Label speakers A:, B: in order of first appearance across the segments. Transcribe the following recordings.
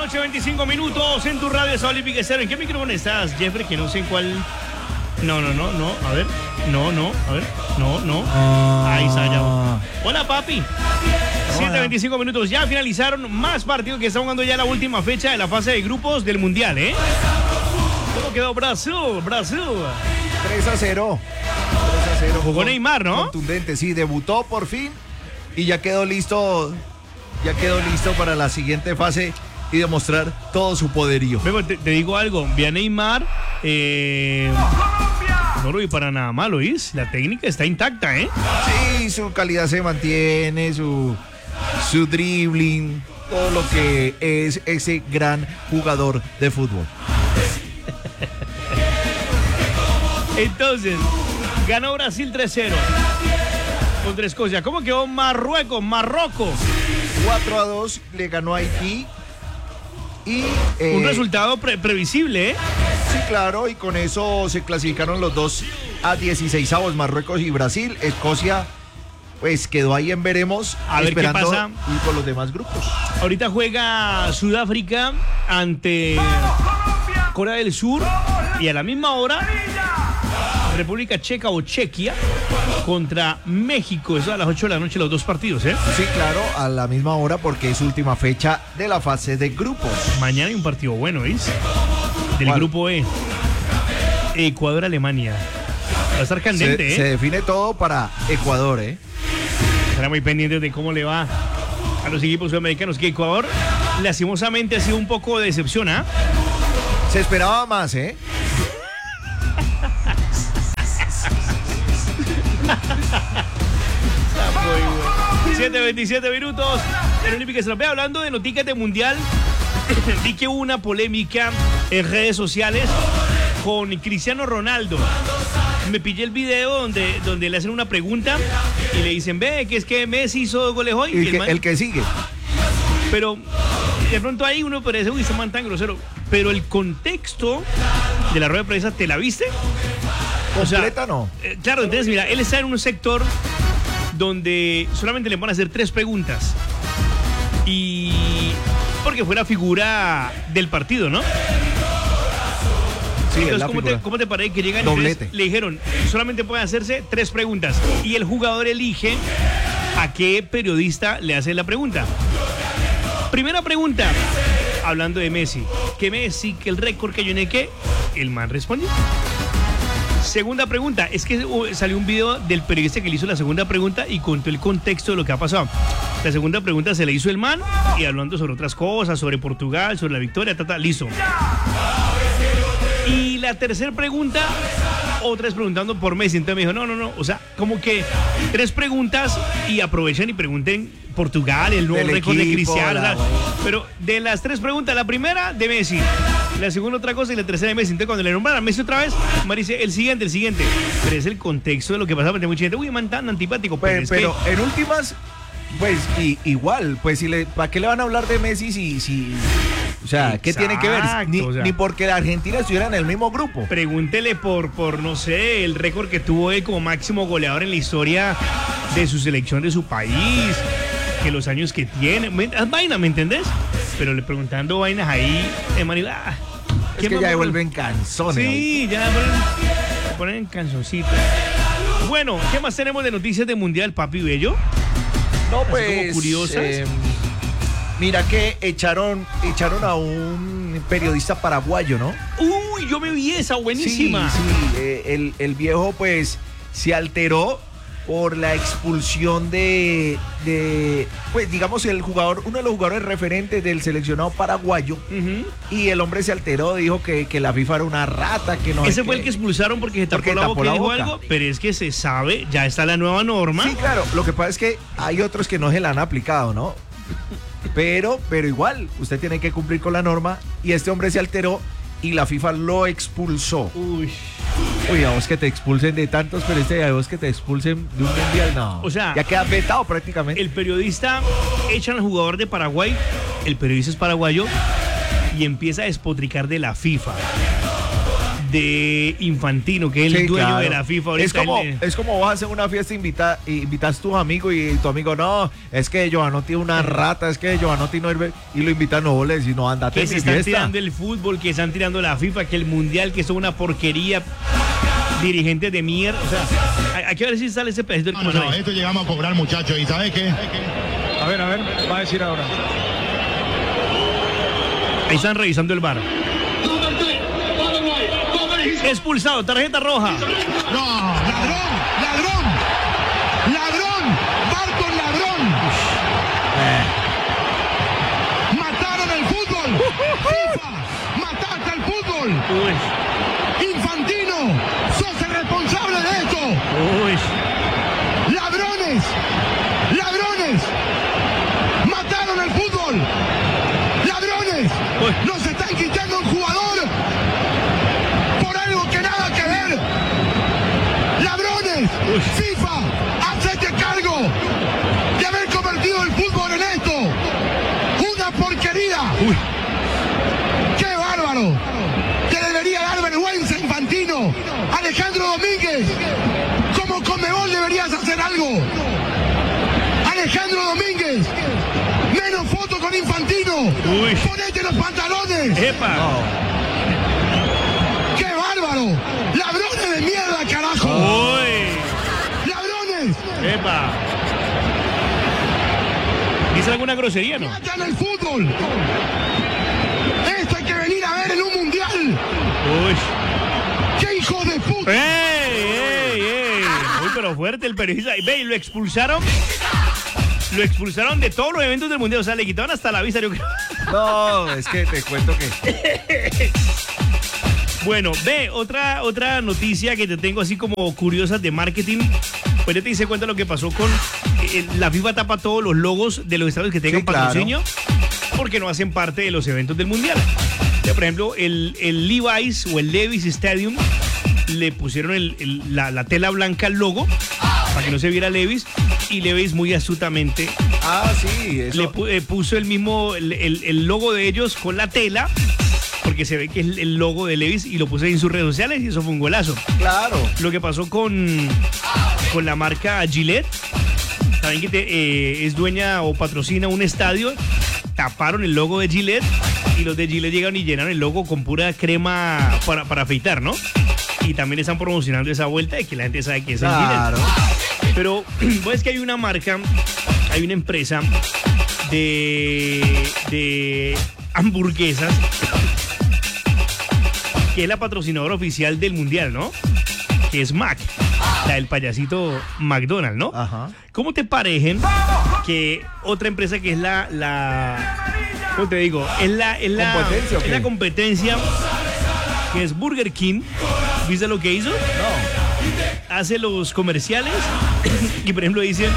A: noche, 25 minutos en tu radio esa Olímpica Estéreo. ¿En qué micrófono estás, Jeffrey? Que no sé en cuál. No. A ver. No. A ver. No. Ahí está ya. Hola, papi. 7:25 minutos. Ya finalizaron más partidos que están jugando ya la última fecha de la fase de grupos del Mundial, ¿eh? ¿Cómo quedó Brasil?
B: 3-0.
A: Jugó Neymar, ¿no?
B: Contundente, sí, debutó por fin y ya quedó listo para la siguiente fase y demostrar todo su poderío.
A: Te digo algo, vi a Neymar, no lo vi para nada malo, ¿is? La técnica está intacta, ¿eh?
B: Sí, su calidad se mantiene, su dribbling, todo lo que es ese gran jugador de fútbol.
A: Entonces, ganó Brasil 3-0 contra Escocia. ¿Cómo quedó Marruecos?
B: 4-2 le ganó a Haití. Y,
A: un resultado previsible, ¿eh?
B: Sí, claro, y con eso se clasificaron los dos a 16avos, Marruecos y Brasil. Escocia, pues quedó ahí en veremos,
A: a ver
B: esperando
A: qué pasa.
B: Ir por los demás grupos.
A: Ahorita juega Sudáfrica ante Corea del Sur y a la misma hora República Checa o Chequia contra México. Eso a las 8 de la noche los dos partidos, ¿eh?
B: Sí, claro, a la misma hora porque es última fecha de la fase de grupos.
A: Mañana hay un partido bueno, ¿veis? Del
B: ¿Cuál?
A: grupo E. Ecuador-Alemania. Va a estar candente,
B: Se define todo para Ecuador, ¿eh?
A: Estará muy pendiente de cómo le va a los equipos sudamericanos. Que Ecuador, lastimosamente, ha sido un poco de decepción, ¿ah?
B: Se esperaba más, ¿eh?
A: 7:27 minutos en Olímpica Estéreo. Hablando de noticias de Mundial, vi que hubo una polémica en redes sociales con Cristiano Ronaldo. Me pillé el video donde le hacen una pregunta y le dicen, ve, que es que Messi hizo 2 goles hoy.
B: Y el que sigue.
A: Pero de pronto ahí uno parece, uy, ese man tan grosero. Pero el contexto de la rueda de prensa, ¿te la viste?
B: Completa,
A: o sea,
B: no.
A: Claro, entonces mira, él está en un sector donde solamente le van a hacer 3 preguntas. Y porque fue la figura del partido, ¿no?
B: Sí,
A: entonces, ¿cómo te parece que llegan?
B: Doblete.
A: Le dijeron, solamente pueden hacerse 3 preguntas. Y el jugador elige a qué periodista le hace la pregunta. Primera pregunta, hablando de Messi. Que Messi, que el récord que yo nequé, el man respondió. Segunda pregunta, es que salió un video del periodista que le hizo la segunda pregunta y contó el contexto de lo que ha pasado. La segunda pregunta se le hizo el man y hablando sobre otras cosas, sobre Portugal, sobre la victoria, listo. Y la tercera pregunta, otra vez preguntando por Messi. Entonces me dijo, no, o sea, como que 3 preguntas y aprovechen y pregunten Portugal, el nuevo récord de Cristiano. Pero de las 3 preguntas, la primera de Messi, la segunda otra cosa y la tercera de Messi. Entonces cuando le nombran a Messi otra vez, Mar dice, el siguiente. Pero es el contexto de lo que pasaba entre mucha gente. Uy, man tan antipático.
B: Pero en últimas, pues igual, pues ¿para qué le van a hablar de Messi si o sea, ¿qué tiene que ver? Ni porque la Argentina estuviera en el mismo grupo.
A: Pregúntele por no sé, el récord que tuvo él como máximo goleador en la historia de su selección, de su país, que los años que tiene. Vaina, ¿me entendés? Pero le preguntando vainas ahí, Manila.
B: Es que ya vuelven canzones.
A: Sí, ya ponen canzoncitos. Bueno, ¿qué más tenemos de noticias de Mundial, papi bello?
B: No,
A: así
B: pues
A: como curiosas.
B: Mira que echaron a un periodista paraguayo, ¿no?
A: Uy, yo me vi esa, buenísima.
B: Sí, el viejo pues se alteró por la expulsión de pues digamos uno de los jugadores referentes del seleccionado paraguayo. Y el hombre se alteró, dijo que la FIFA era una rata, que no.
A: Ese fue el que expulsaron porque se tapó la boca y dijo algo, pero es que se sabe, ya está la nueva norma.
B: Sí, claro, lo que pasa es que hay otros que no se la han aplicado, ¿no? Pero igual, usted tiene que cumplir con la norma y este hombre se alteró y la FIFA lo expulsó. Uy, a vos que te expulsen de tantos, pero a vos que te expulsen de un mundial, no.
A: O sea,
B: ya queda vetado prácticamente.
A: El periodista echan al jugador de Paraguay, el periodista es paraguayo y empieza a despotricar de la FIFA. de Infantino, que es el dueño de la FIFA ahorita.
B: Es como vas a hacer una fiesta, invitas a tu amigo y tu amigo, no, es que Giovanotti es una rata, es que Giovanotti no sirve, y lo invitan, no le decís, no, andate.
A: Que se están tirando el fútbol, que están tirando la FIFA, que el mundial, que son una porquería, dirigentes de mierda. O sea, hay que ver si sale ese pedacito del
C: No, esto llegamos a cobrar, muchachos, y ¿sabes qué?
D: A ver, va a decir ahora.
A: Ahí están revisando el VAR. Expulsado, tarjeta roja.
C: No, ladrón, VAR con ladrón. Mataron el fútbol. FIFA, mataste al fútbol. Infantino, sos el responsable de esto. Ladrones, mataron el fútbol. Ladrones, nos están quitando un jugador por algo que nada que ver. Ladrones, FIFA, hacete cargo de haber convertido el fútbol en esto. Una porquería. ¡Qué bárbaro! Te debería dar vergüenza, Infantino. Alejandro Domínguez, como Conmebol deberías hacer algo. Alejandro Domínguez, menos fotos con Infantino. Ponete los pantalones.
A: ¡Epa!
C: No. ¡Qué bárbaro! ¡Ladrones de mierda, carajo! ¡Ladrones!
A: ¡Epa! ¿Dice alguna grosería, no?
C: ¡Matan el fútbol! ¡Esto hay que venir a ver en un mundial! ¡Qué hijo de puta!
A: ¡Ey! Uy, pero fuerte el periodista. Ve, y lo expulsaron. Lo expulsaron de todos los eventos del mundial. O sea, le quitaron hasta la visa, yo creo.
B: No, es que te cuento que...
A: Bueno, ve, otra noticia que te tengo así como curiosa de marketing. Pues ya te hice cuenta lo que pasó con... la FIFA tapa todos los logos de los estadios que tengan patrocinio, porque no hacen parte de los eventos del mundial. Ya, por ejemplo, el Levi's o el Levi's Stadium le pusieron la tela blanca al logo para que no se viera Levi's, y Levi's muy astutamente
B: eso.
A: le puso el mismo el logo de ellos con la tela, porque se ve que es el logo de Levi's, y lo puse en sus redes sociales, y eso fue un golazo.
B: Claro.
A: Lo que pasó con la marca Gillette, saben que es dueña o patrocina un estadio, taparon el logo de Gillette, y los de Gillette llegaron y llenaron el logo con pura crema para afeitar, ¿no? Y también están promocionando esa vuelta de que la gente sabe que es el Gillette. Pero pues que hay una marca, hay una empresa de hamburguesas que es la patrocinadora oficial del mundial, ¿no? Que es Mac, la del payasito McDonald's, ¿no?
B: Ajá.
A: ¿Cómo te parecen que otra empresa que es ¿cómo te digo? Es la competencia, que es Burger King? ¿Viste lo que hizo?
B: No.
A: Hace los comerciales y, por ejemplo, dicen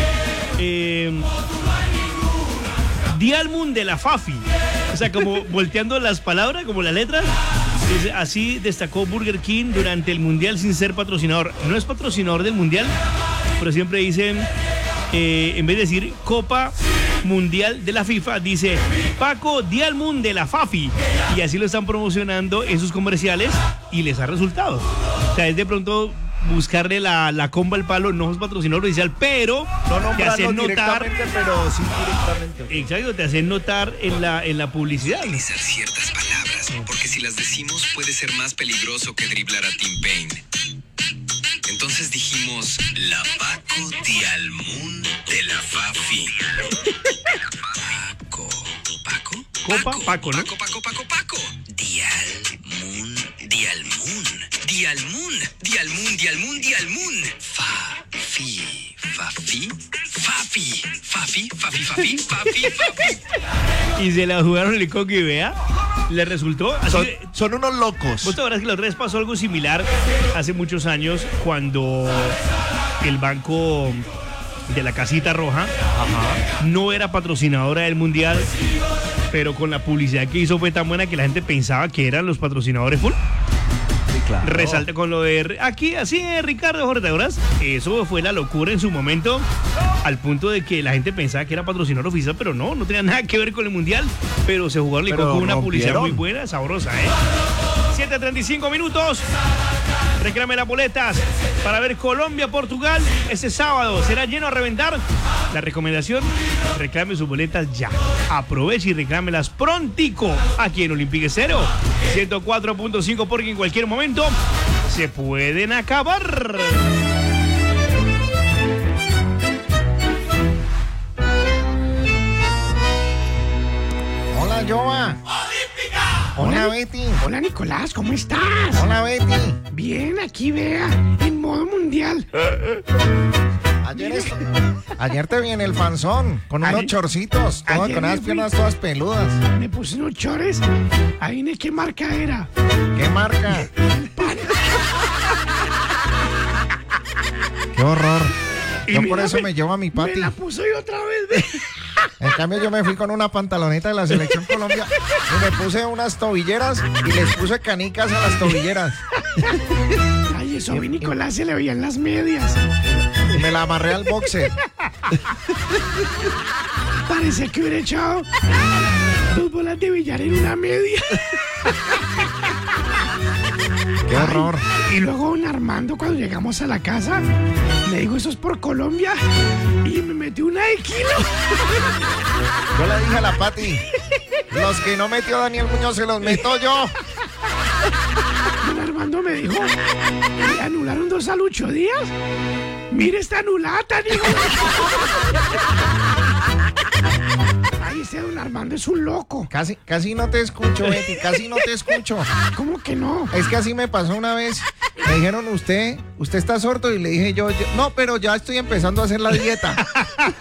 A: Dialmund de la Fafi. O sea, como volteando las palabras, como las letras. Así destacó Burger King durante el mundial sin ser patrocinador. No es patrocinador del mundial, pero siempre dicen, en vez de decir Copa Mundial de la FIFA, dice Paco Dialmund de la Fafi. Y así lo están promocionando en sus comerciales y les ha resultado. O sea, es de pronto buscarle la comba al palo. No es patrocinador oficial, pero te hacen notar,
B: pero sí directamente.
A: Exacto, te hacen notar en la publicidad.
E: Utilizar ciertas palabras, porque si las decimos puede ser más peligroso que driblar a Tim Payne. Entonces dijimos la Paco Dialmund de la Fafi.
A: Paco, ¿no?
E: Paco. Dialmund. Fafi.
A: Y se la jugaron el coco, y vea, le resultó.
B: Son unos locos.
A: Vos te verás que la otra vez pasó algo similar hace muchos años, cuando el banco de la Casita Roja no era patrocinadora del mundial, pero con la publicidad que hizo fue tan buena que la gente pensaba que eran los patrocinadores full.
B: Sí, claro.
A: Resalta con lo de aquí, así es, Ricardo Jorge, ¿te acuerdas? Eso fue la locura en su momento. al punto de que la gente pensaba que era patrocinador oficial, pero no tenía nada que ver con el Mundial, pero ese jugador le
B: Pero
A: con una
B: rompieron.
A: publicidad muy buena, sabrosa, 7:35 minutos. Reclame las boletas para ver Colombia-Portugal ese sábado. Será lleno a reventar. La recomendación, reclame sus boletas ya. Aproveche y reclámelas prontico aquí en Olympique Cero 104.5, porque en cualquier momento se pueden acabar.
F: Hola, Joa. Hola, Betty.
G: Hola Nicolás, ¿cómo estás?
F: Hola, Betty.
G: Bien, aquí vea, en modo mundial.
F: Ayer te vi en el fanzón con unos
G: Ayer-
F: chorcitos,
G: ayer
F: con
G: me
F: unas
G: fui.
F: piernas todas peludas.
G: Me puse unos chores. Ahí qué marca era.
F: ¿Qué marca? ¡Qué horror!
G: Y
F: Yo
G: mira,
F: por eso me llevo a mi
G: Me
F: Pati.
G: la puso yo otra vez. Ve.
F: En cambio, yo me fui con una pantaloneta de la Selección Colombia y me puse unas tobilleras y les puse canicas a las tobilleras.
G: Ay, eso a mi Nicolás se le veían las medias.
F: Y me la amarré al boxer.
G: Parecía que hubiera echado 2 bolas de billar en una media.
F: ¡Qué horror!
G: Y luego don Armando, cuando llegamos a la casa, me dijo, eso es por Colombia. Y me metió una de kilo.
F: Yo le dije a la Pati, los que no metió Daniel Muñoz se los meto yo.
G: Don Armando me dijo, ¿le anularon 2 a Lucho Díaz? Mire esta anulata, dijo. Ay, ese don Armando es un loco.
F: Casi no te escucho, Betty, casi no te escucho.
G: ¿Cómo que no?
F: Es que así me pasó una vez. Me dijeron, usted está sordo, y le dije yo, no, pero ya estoy empezando a hacer la dieta.